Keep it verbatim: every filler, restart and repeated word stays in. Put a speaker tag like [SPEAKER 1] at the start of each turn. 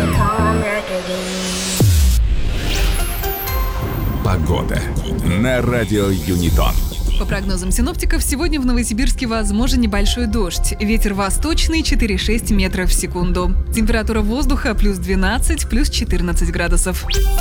[SPEAKER 1] Погода на радио Юнитон.
[SPEAKER 2] По прогнозам синоптиков, сегодня в Новосибирске возможен небольшой дождь. Ветер восточный четыре-шесть метров в секунду. Температура воздуха плюс двенадцать, плюс четырнадцать градусов.